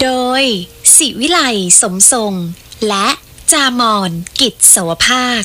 โดยศิวิไลสมทรงและจามอนกิจโสภาค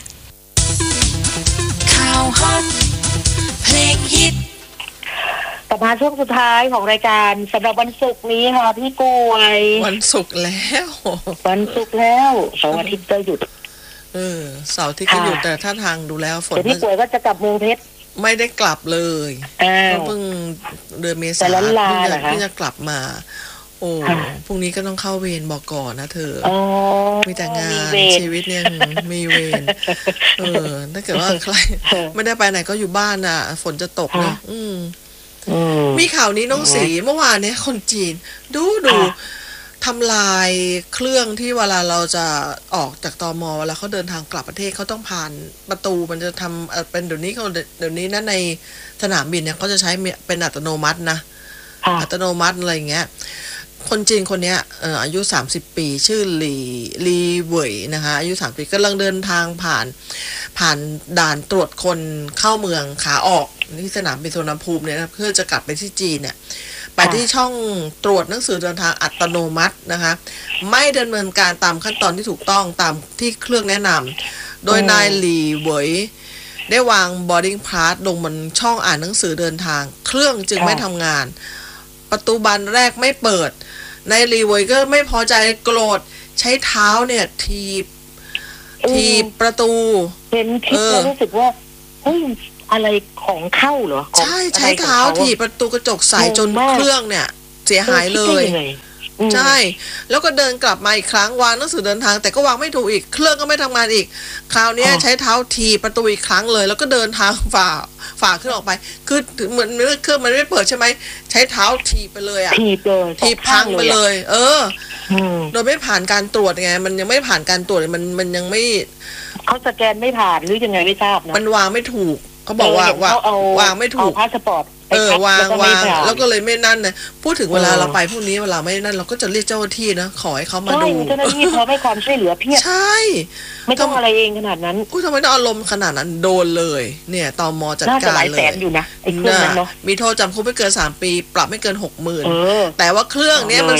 ข่าวฮอตเพลงฮิตต่อมาช่วงสุดท้ายของรายการสำหรับวันศุกร์นี้ค่ะพี่กวยวันศุกร์แล้ววันศุกร์แล้วเสาร์อาทิตย์จะหยุดเสาร์อาทิตย์ก็หยุดแต่ถ้าทางดูแล้วฝนพี่กวยก็จะกลับเมืองเพชรไม่ได้กลับเลยเพิ่งเดือนเมษายนเพิ่งจะกลับมาโอ้พรุ่งนี้ก็ต้องเข้าเวรบอกก่อนนะเธอมีแต่งานชีวิตเนี่ยมีเวรถ้าเกิดว่าใครไม่ได้ไปไหนก็อยู่บ้านน่ะฝนจะตกนะมีข่าวนี้น้องสีเมื่อวานเนี่ยคนจีนดูทำลายเครื่องที่เวลาเราจะออกจากตม.เวลาเขาเดินทางกลับประเทศเขาต้องผ่านประตูมันจะทำเป็นเดี๋ยวนี้นะในสนามบินเนี่ยเขาจะใช้เป็นอัตโนมัตินะอัตโนมัติอะไรอย่างเงี้ยคนจีนคนนี้อายุ30ปีชื่อลีเหวยนะคะอายุ30ปีกำลังเดินทางผ่านด่านตรวจคนเข้าเมืองขาออกที่สนามบินสุวรรณภูมิเนี่ยนะเพื่อจะกลับไปที่จีนเนี่ยไปที่ช่องตรวจหนังสือเดินทางอัตโนมัตินะคะไม่ดำเนินการตามขั้นตอนที่ถูกต้องตามที่เครื่องแนะนำโดยนายหลีเหวยได้วาง boarding pass ลงบนช่องอ่านหนังสือเดินทางเครื่องจึงไม่ทำงานประตูบานแรกไม่เปิดนายหลีเหวยก็ไม่พอใจโกรธใช้เท้าเนี่ยทีประตูเห็นคลิปแล้วรู้สึกว่าเฮ้ยอะไรของเข้าเหรอใช้เท้าถีบประตูกระจกใส่จนเครื่องเนี่ยเสียหายเลยใช่แล้วก็เดินกลับมาอีกครั้งวางหนังสือเดินทางแต่ก็วางไม่ถูกอีกเครื่องก็ไม่ทำงานอีกคราวนี้ใช้เท้าถีบประตูอีกครั้งเลยแล้วก็เดินทางฝ่าขึ้นออกไปคือเหมือนเครื่องมันไม่เปิดใช่ไหมใช้เท้าถีบไปเลยอ่ะถีบพังไปเลยโดยไม่ผ่านการตรวจไงมันยังไม่ผ่านการตรวจมันยังไม่เขาสแกนไม่ผ่านหรือยังไงไม่ทราบนะมันวางไม่ถูกเขาบอกว่าวางไม่ถูกพาสปอร์ตวางแล้วก็เลยไม่นั่นนะพูดถึงเวลาเราไปพวกนี้เวลาไม่นั่นเราก็จะเรียกเจ้าหน้าที่นะขอให้เขามาดูเจ้าหน้าที่เขาให้ความช่วยเหลือเพียบใช่ไม่ต้องอะไรเองขนาดนั้นทำไมต้องอารมณ์ขนาดนั้นโดนเลยเนี่ยตม.จัดการเลยอยู่นะไอ้เครื่องนั้นเนาะมีโทษจำคุกไม่เกิน3 ปีปรับไม่เกิน 60,000แต่ว่าเครื่องเนี้ยมัน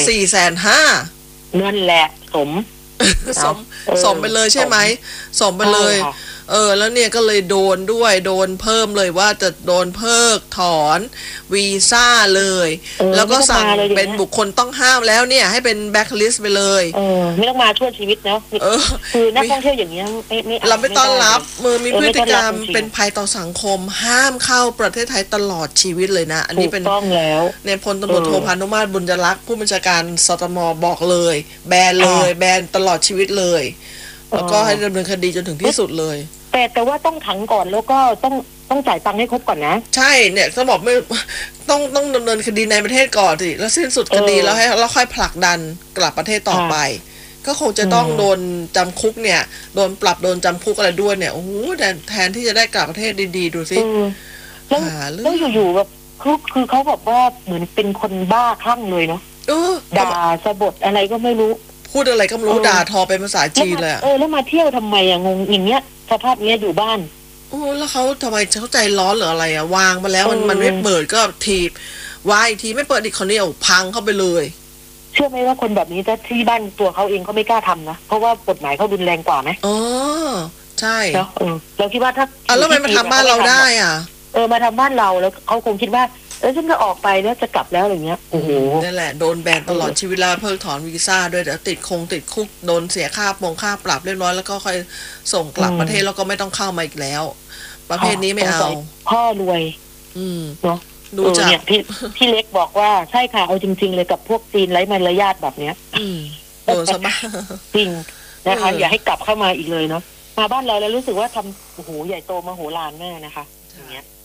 450,000 นั่นแหละสมไปเลยใช่ไหมสมไปเลยแล้วเนี่ยก็เลยโดนเพิ่มเลยว่าจะโดนเพิกถอนวีซ่าเลยแล้วก็สั่งเป็นบุคคลต้องห้ามแล้วเนี่ยให้เป็นแบ็คลิสต์ไปเลยไม่ต้องมาช่วยชีวิตเนาะคือนักท่องเที่ยวอย่างเงี้ยไม่เราไม่ต้อนรับมีพฤติกรรมเป็นภัยต่อสังคมห้ามเข้าประเทศไทยตลอดชีวิตเลยนะอันนี้เป็นต้องแล้วในพลตำรวจโทพานุมาตรบุญยรักษ์ผู้บัญชาการสตม.บอกเลยแบนตลอดชีวิตเลยแล้วก็ให้ดำเนินคดีจนถึงที่สุดเลยแต่ว่าต้องขังก่อนแล้วก็ต้องจ่ายตังค์ให้ครบก่อนนะใช่เนี่ยเขาบอกไม่ต้องดำเนินคดีในประเทศก่อนสิแล้วสิ้นสุดคดีแล้วค่อยผลักดันกลับประเทศต่อไปก็คงจะต้องโดนจำคุกเนี่ยโดนปรับโดนจำคุกอะไรด้วยเนี่ยโอ้โหแทนที่จะได้กลับประเทศดีๆดูสิแล้วอยู่ๆแบบคือเขาบอกว่าเหมือนเป็นคนบ้าคลั่งเลยเนาะด่าสะบดอะไรก็ไม่รู้พูดอะไรก็ไม่รู้ด่าทอเป็นภาษาจีนเลยแล้วมาเที่ยวทำไมงงอย่างเงี้ยสภาพเนี้ยอยู่บ้านแล้วเขาทำไมเขาใจร้อนหรืออะไรวางมาแล้วมันไม่เปิดก็ถีบวายทีไม่เปิดอีกคนนี้พังเข้าไปเลยเชื่อไหมว่าคนแบบนี้ถ้าที่บ้านตัวเขาเองเขาไม่กล้าทำนะเพราะว่ากฎหมายเขารุนแรงกว่าไหมใช่เนาะเราคิดว่าถ้าแล้วมันมาทำบ้านเราได้มาทำบ้านเราแล้วเขาคงคิดว่าฉันจะออกไปแล้วจะกลับแล้วอะไรเงี้ยโอ้โหนั่นแหละโดนแบนตลอดชีวิตแล้วเพิกถอนวีซ่าด้วยเดี๋ยวติดคุกโดนเสียค่าปรับเรียบร้อยแล้วก็ค่อยส่งกลับประเทศแล้วก็ไม่ต้องเข้ามาอีกแล้วประเภทนี้ไม่เอาพ่อรวยเนาะดูจากพี่เล็กบอกว่าใช่ค่ะเอาจริงๆเลยกับพวกจีนไร้มารยาทแบบเนี้ยโดนซะบ้างจริงนะคะอย่าให้กลับเข้ามาอีกเลยเนาะมาบ้านเราแล้วรู้สึกว่าทำโอ้โหใหญ่โตมโหฬารแม่นะคะอย่างเงี้ย